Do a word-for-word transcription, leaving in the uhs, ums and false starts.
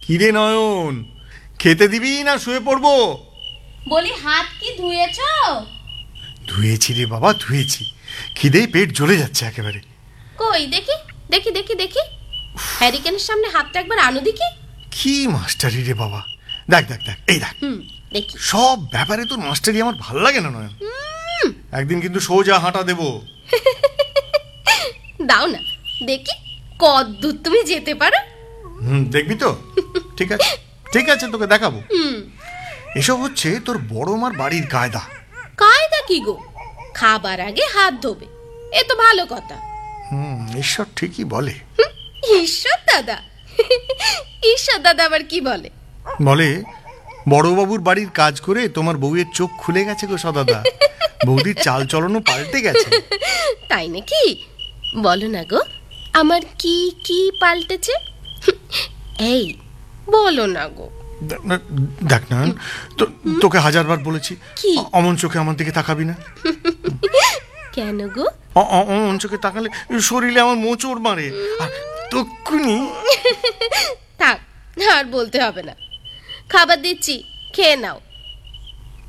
কিরে নয়ন, খেতে দিবি না শুয়ে পড়বো? বলি হাত কি ধুয়েছ? ধুয়েছি রে বাবা, ধুয়েছি। খিদেই পেট জ্বলে যাচ্ছে একেবারে। কই দেখি দেখি দেখি দেখি হ্যারিকেনের সামনে হাতটা একবার আনো দেখি। কি মাস্টারি রে বাবা! দেখ দেখ দেখ, এই দেখ। হুম, দেখি। সব ব্যাপারে তোর মাস্টারি আমার ভাল লাগে না নয়ন। একদিন কিন্তু সোজা হাঁটা দেবো। দাও না দেখি কতদূর তুমি যেতে পারো। হুম, দেখবি তো? ঠিক আছে ঠিক আছে, তোকে দেখাবো। হুম। এসব হচ্ছে তোর বড় মার বাড়ির কায়দা। কায়দা কি গো? খাবার আগে হাত ধোবে, এ তো ভালো কথা। হুম, ঈশ্বর ঠিকই বলে। ঈশ্বর দাদা? ঈশ্বর দাদা আবার কি বলে? বলে বড়বাবুর বাড়ির কাজ করে তোমার বউয়ের চোখ খুলে গেছে গো সদাদা। বৌদির চাল চলনও পাল্টে গেছে। তাই নাকি? বলো না গো, আমার কি কি পাল্টেছে? এই বলো না গো। দেখ না, তোকে হাজারবার বলেছি কি? অমন চোখে আমার দিকে তাকাবি না। কেন গো? অমন চোখে তাকালে শরীরে আমার মোচড় মারে। আর তক্ষুনি থাক, আর বলতে হবে না। খাবার দিচ্ছি, খেয়ে নাও।